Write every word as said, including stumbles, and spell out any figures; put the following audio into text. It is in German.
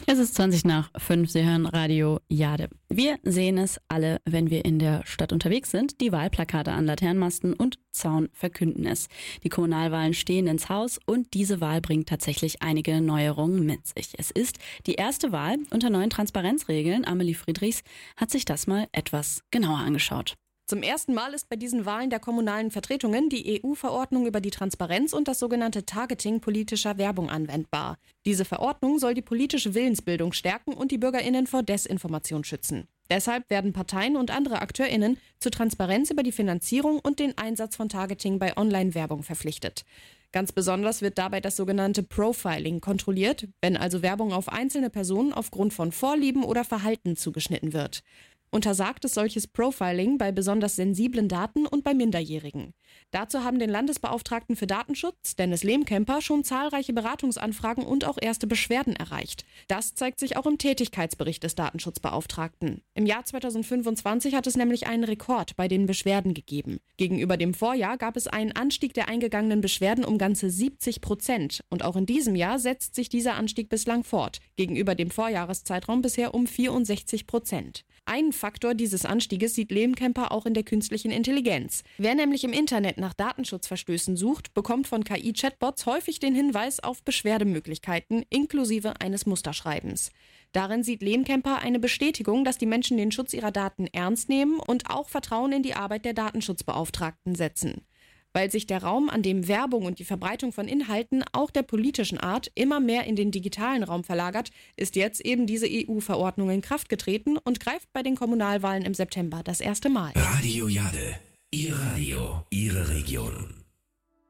Es ist zwanzig nach fünf, Sie hören Radio Jade. Wir sehen es alle, wenn wir in der Stadt unterwegs sind. Die Wahlplakate an Laternenmasten und Zaun verkünden es. Die Kommunalwahlen stehen ins Haus und diese Wahl bringt tatsächlich einige Neuerungen mit sich. Es ist die erste Wahl unter neuen Transparenzregeln. Amelie Friedrichs hat sich das mal etwas genauer angeschaut. Zum ersten Mal ist bei diesen Wahlen der kommunalen Vertretungen die E U-Verordnung über die Transparenz und das sogenannte Targeting politischer Werbung anwendbar. Diese Verordnung soll die politische Willensbildung stärken und die BürgerInnen vor Desinformation schützen. Deshalb werden Parteien und andere AkteurInnen zur Transparenz über die Finanzierung und den Einsatz von Targeting bei Online-Werbung verpflichtet. Ganz besonders wird dabei das sogenannte Profiling kontrolliert, wenn also Werbung auf einzelne Personen aufgrund von Vorlieben oder Verhalten zugeschnitten wird. Untersagt ist solches Profiling bei besonders sensiblen Daten und bei Minderjährigen. Dazu haben den Landesbeauftragten für Datenschutz, Dennis Lehmkemper, schon zahlreiche Beratungsanfragen und auch erste Beschwerden erreicht. Das zeigt sich auch im Tätigkeitsbericht des Datenschutzbeauftragten. Im Jahr zweitausendfünfundzwanzig hat es nämlich einen Rekord bei den Beschwerden gegeben. Gegenüber dem Vorjahr gab es einen Anstieg der eingegangenen Beschwerden um ganze siebzig Prozent. Und auch in diesem Jahr setzt sich dieser Anstieg bislang fort. Gegenüber dem Vorjahreszeitraum bisher um vierundsechzig Prozent. Einen Faktor dieses Anstieges sieht Lehmkemper auch in der künstlichen Intelligenz. Wer nämlich im Internet nach Datenschutzverstößen sucht, bekommt von K I-Chatbots häufig den Hinweis auf Beschwerdemöglichkeiten inklusive eines Musterschreibens. Darin sieht Lehmkemper eine Bestätigung, dass die Menschen den Schutz ihrer Daten ernst nehmen und auch Vertrauen in die Arbeit der Datenschutzbeauftragten setzen. Weil sich der Raum, an dem Werbung und die Verbreitung von Inhalten auch der politischen Art immer mehr in den digitalen Raum verlagert, ist jetzt eben diese E U-Verordnung in Kraft getreten und greift bei den Kommunalwahlen im September das erste Mal. Radio Jade, Ihr Radio, Ihre Region.